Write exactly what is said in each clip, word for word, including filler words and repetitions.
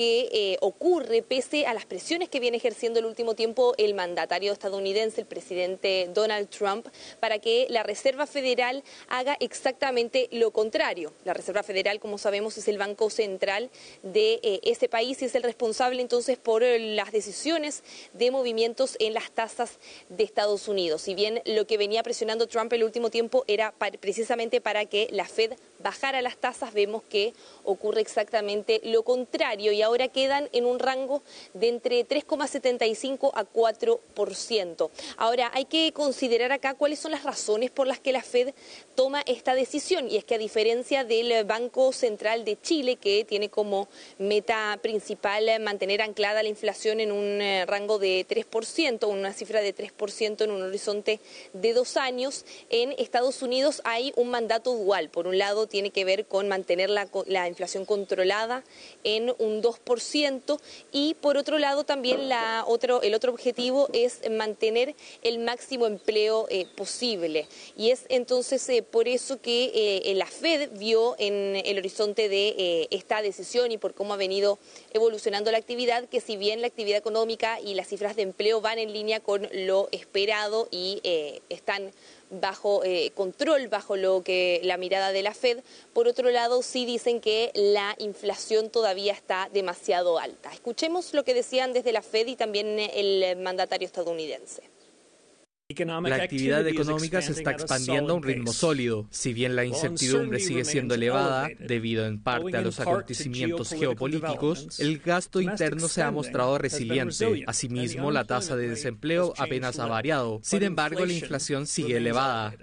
que eh, ocurre pese a las presiones que viene ejerciendo el último tiempo el mandatario estadounidense, el presidente Donald Trump, para que la Reserva Federal haga exactamente lo contrario. La Reserva Federal, como sabemos, es el banco central de eh, ese país y es el responsable entonces por eh, las decisiones de movimientos en las tasas de Estados Unidos. Si bien lo que venía presionando Trump el último tiempo era para, precisamente para que la Fed bajara las tasas, vemos que ocurre exactamente lo contrario y ahora quedan en un rango de entre tres coma setenta y cinco a cuatro por ciento. Ahora hay que considerar acá cuáles son las razones por las que la Fed toma esta decisión, y es que a diferencia del Banco Central de Chile, que tiene como meta principal mantener anclada la inflación en un eh, rango de tres por ciento, una cifra de tres por ciento en un horizonte de dos años, en Estados Unidos hay un mandato dual. Por un lado tiene que ver con mantener la, la inflación controlada en un dos por ciento y por otro lado también la otro, el otro objetivo es mantener el máximo empleo eh, posible, y es entonces eh, por eso que eh, la Fed vio en el horizonte de eh, esta decisión y por cómo ha venido evolucionando la actividad, que si bien la actividad económica y las cifras de empleo van en línea con lo esperado y eh, están bajo eh, control, bajo lo que la mirada de la Fed, por otro lado sí dicen que la inflación todavía está demasiado alta. Escuchemos lo que decían desde la Fed y también el mandatario estadounidense. La actividad económica se está expandiendo a un ritmo sólido. Si bien la incertidumbre sigue siendo elevada, debido en parte a los acontecimientos geopolíticos, el gasto interno se ha mostrado resiliente. Asimismo, la tasa de desempleo apenas ha variado. Sin embargo, la inflación sigue elevada.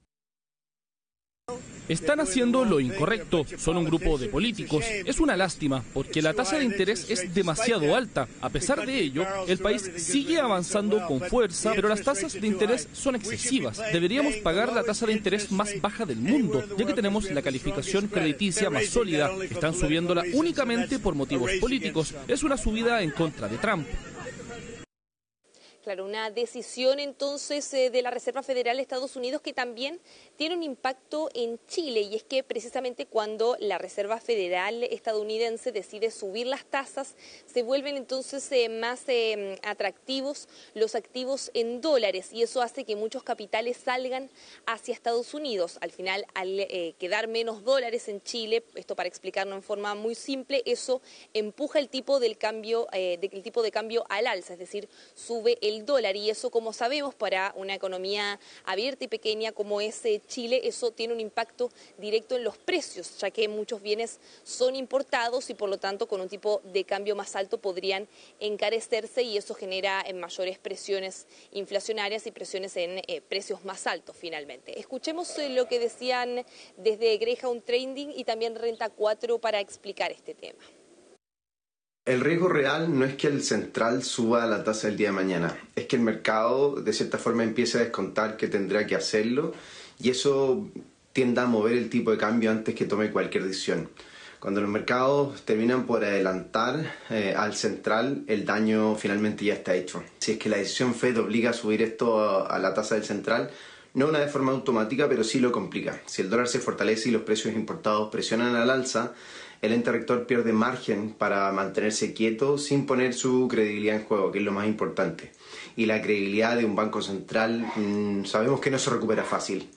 Están haciendo lo incorrecto, son un grupo de políticos. Es una lástima, porque la tasa de interés es demasiado alta. A pesar de ello, el país sigue avanzando con fuerza, pero las tasas de interés son excesivas. Deberíamos pagar la tasa de interés más baja del mundo, ya que tenemos la calificación crediticia más sólida. Están subiéndola únicamente por motivos políticos. Es una subida en contra de Trump. Claro, una decisión entonces eh, de la Reserva Federal de Estados Unidos que también tiene un impacto en Chile, y es que precisamente cuando la Reserva Federal estadounidense decide subir las tasas, se vuelven entonces eh, más eh, atractivos los activos en dólares, y eso hace que muchos capitales salgan hacia Estados Unidos. Al final, al eh, quedar menos dólares en Chile, esto para explicarlo en forma muy simple, eso empuja el tipo del cambio, eh, de, el tipo de cambio al alza, es decir, sube el dólar, y eso, como sabemos, para una economía abierta y pequeña como es eh, Chile, eso tiene un impacto directo en los precios, ya que muchos bienes son importados y por lo tanto con un tipo de cambio más alto podrían encarecerse, y eso genera eh, mayores presiones inflacionarias y presiones en eh, precios más altos finalmente. Escuchemos eh, lo que decían desde Greyhound Trading y también Renta cuatro para explicar este tema. El riesgo real no es que el central suba la tasa el día de mañana, es que el mercado de cierta forma empiece a descontar que tendrá que hacerlo, y eso tiende a mover el tipo de cambio antes que tome cualquier decisión. Cuando los mercados terminan por adelantar eh, al central, el daño finalmente ya está hecho. Si es que la decisión Fed obliga a subir esto a, a la tasa del central, no una de forma automática, pero sí lo complica. Si el dólar se fortalece y los precios importados presionan al alza, el ente rector pierde margen para mantenerse quieto sin poner su credibilidad en juego, que es lo más importante. Y la credibilidad de un banco central mmm, sabemos que no se recupera fácil.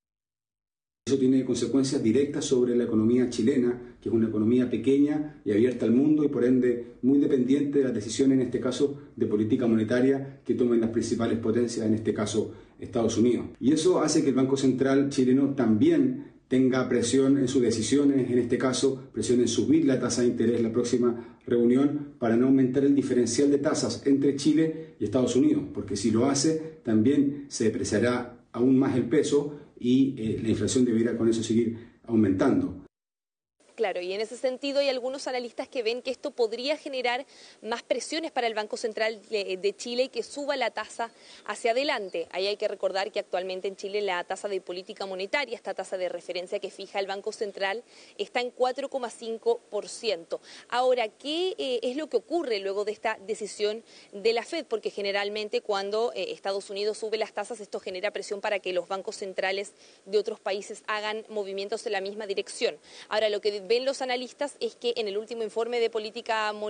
Eso tiene consecuencias directas sobre la economía chilena, que es una economía pequeña y abierta al mundo y por ende muy dependiente de las decisiones, en este caso, de política monetaria que tomen las principales potencias, en este caso Estados Unidos. Y eso hace que el Banco Central chileno también tenga presión en sus decisiones, en este caso presión en subir la tasa de interés en la próxima reunión para no aumentar el diferencial de tasas entre Chile y Estados Unidos, porque si lo hace también se depreciará aún más el peso y eh, la inflación deberá con eso seguir aumentando. Claro, y en ese sentido hay algunos analistas que ven que esto podría generar más presiones para el Banco Central de, de Chile y que suba la tasa hacia adelante. Ahí hay que recordar que actualmente en Chile la tasa de política monetaria, esta tasa de referencia que fija el Banco Central, está en cuatro coma cinco por ciento. Ahora, ¿qué eh, es lo que ocurre luego de esta decisión de la Fed? Porque generalmente cuando eh, Estados Unidos sube las tasas, esto genera presión para que los bancos centrales de otros países hagan movimientos en la misma dirección. Ahora, lo que ven los analistas es que en el último informe de política monetaria